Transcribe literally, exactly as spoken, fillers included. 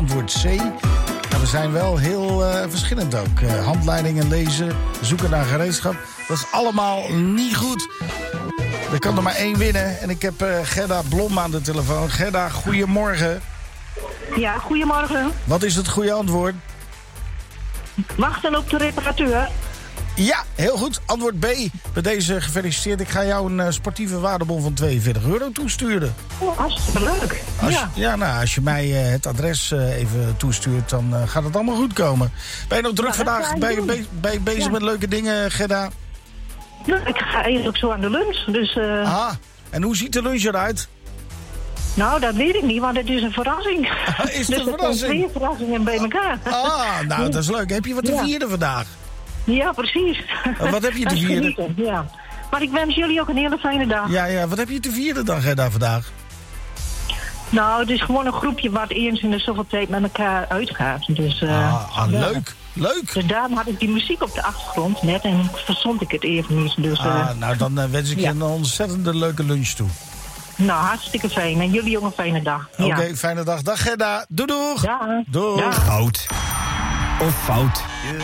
Antwoord C. Maar we zijn wel heel uh, verschillend ook. Uh, handleidingen lezen, zoeken naar gereedschap. Dat is allemaal niet goed. Er kan er maar één winnen. En ik heb uh, Gerda Blom aan de telefoon. Gerda, goedemorgen. Ja, goedemorgen. Wat is het goede antwoord? Wachten op de reparateur. Ja, heel goed. Antwoord B. Bij deze gefeliciteerd. Ik ga jou een uh, sportieve waardebon van tweeënveertig euro toesturen. Oh, hartstikke leuk. Als, ja. ja, nou, als je mij uh, het adres uh, even toestuurt, dan uh, gaat het allemaal goed komen. Ben je nog druk ja, vandaag? Ben je, be, ben je bezig ja. met leuke dingen, Gerda? Ja, ik ga eigenlijk zo aan de lunch. Dus, uh... Aha. En hoe ziet de lunch eruit? Nou, dat weet ik niet, want het is een verrassing. Ah, is het dus een verrassing? Er zijn twee verrassingen bij elkaar. Ah, nou, dat is leuk. Heb je wat te vieren ja. vandaag? Ja, precies. Uh, wat heb je te vieren? Ja. Maar ik wens jullie ook een hele fijne dag. Ja, ja. Wat heb je te vieren dan, Gerda, vandaag? Nou, het is gewoon een groepje wat eens in de zoveel tijd met elkaar uitgaat. Dus, uh, ah, ah, ja. leuk. Leuk. Dus daarom had ik die muziek op de achtergrond net en verstond ik het even niet. Dus, uh, ah, nou, dan uh, wens ik je ja. een ontzettende leuke lunch toe. Nou, hartstikke fijn. En jullie ook een fijne dag. Oké, okay, ja. fijne dag. Dag Gerda. Doei doeg. Ja. Doeg. Ja. Goud of fout.